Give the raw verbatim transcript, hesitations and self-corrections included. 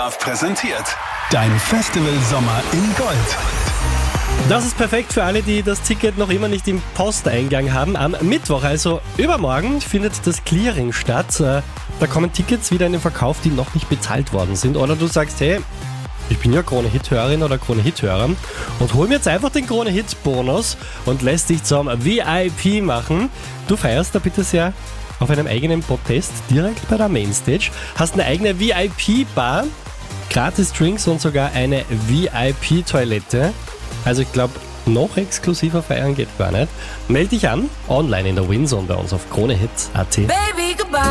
Love präsentiert. Dein Festival Sommer in Gold. Das ist perfekt für alle, die das Ticket noch immer nicht im Posteingang haben. Am Mittwoch, also übermorgen, findet das Clearing statt. Da kommen Tickets wieder in den Verkauf, die noch nicht bezahlt worden sind. Oder du sagst, hey, ich bin ja Krone-Hit-Hörerin oder Krone-Hit-Hörer und hol mir jetzt einfach den Krone-Hit-Bonus und lässt dich zum V I P machen. Du feierst da bitte sehr auf einem eigenen Protest direkt bei der Mainstage, hast eine eigene V I P-Bar, gratis Drinks und sogar eine V I P-Toilette. Also ich glaube, noch exklusiver feiern geht gar nicht. Meld dich an, online in der Winzone bei uns auf Kronehit punkt at. Baby,